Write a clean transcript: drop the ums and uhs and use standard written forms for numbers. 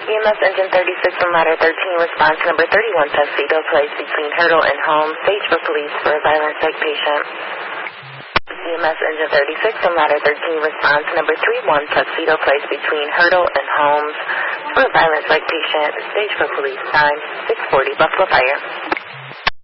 EMS engine 36 from ladder 13, response number 31, tuxedo place between Hurdle and Holmes. Stage for police for a violent psych patient. EMS engine 36 from ladder 13, response number 31, tuxedo place between Hurdle and Holmes for a violent psych patient. Stage for police. Time 6:40, Buffalo Fire.